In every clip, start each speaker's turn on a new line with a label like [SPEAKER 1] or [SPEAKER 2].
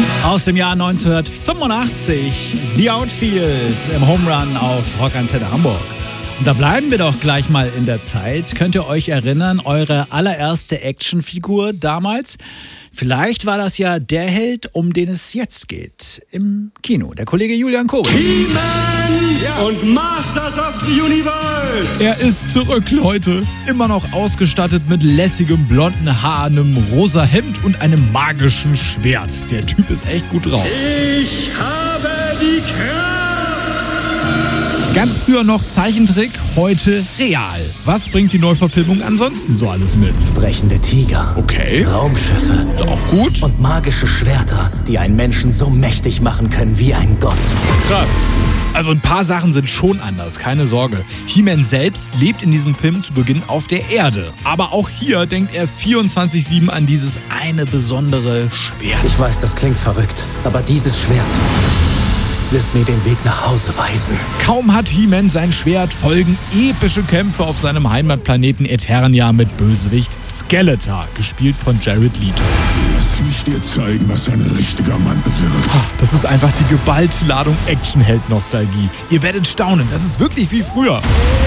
[SPEAKER 1] Aus dem Jahr 1985, The Outfield im Home Run auf Rockantenne Hamburg. Und da bleiben wir doch gleich mal in der Zeit. Könnt ihr euch erinnern, eure allererste Actionfigur damals? Vielleicht war das ja der Held, um den es jetzt geht im Kino. Der Kollege Julian Kobel.
[SPEAKER 2] He-Man und Masters of the Universe.
[SPEAKER 3] Er ist zurück, Leute. Immer noch ausgestattet mit lässigem blonden Haar, einem rosa Hemd und einem magischen Schwert. Der Typ ist echt gut drauf.
[SPEAKER 2] Ich habe die Kraft.
[SPEAKER 3] Ganz früher noch Zeichentrick, heute real. Was bringt die Neuverfilmung ansonsten so alles mit?
[SPEAKER 4] Sprechende Tiger.
[SPEAKER 3] Okay.
[SPEAKER 4] Raumschiffe.
[SPEAKER 3] Ist auch gut.
[SPEAKER 4] Und magische Schwerter, die einen Menschen so mächtig machen können wie ein Gott.
[SPEAKER 3] Krass. Also ein paar Sachen sind schon anders, keine Sorge. He-Man selbst lebt in diesem Film zu Beginn auf der Erde. Aber auch hier denkt er 24/7 an dieses eine besondere Schwert.
[SPEAKER 4] Ich weiß, das klingt verrückt, aber dieses Schwert wird mir den Weg nach Hause weisen.
[SPEAKER 3] Kaum hat He-Man sein Schwert, folgen epische Kämpfe auf seinem Heimatplaneten Eternia mit Bösewicht Skeletor, gespielt von Jared Leto.
[SPEAKER 5] Lass mich dir zeigen, was ein richtiger Mann bewirkt.
[SPEAKER 3] Das ist einfach die geballte Ladung Actionheld-Nostalgie. Ihr werdet staunen, das ist wirklich wie früher.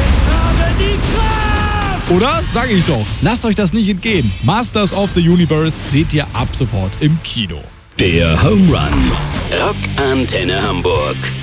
[SPEAKER 3] Oder? Sag ich doch. Lasst euch das nicht entgehen. Masters of the Universe seht ihr ab sofort im Kino.
[SPEAKER 6] Der Home Run. Rockantenne Hamburg.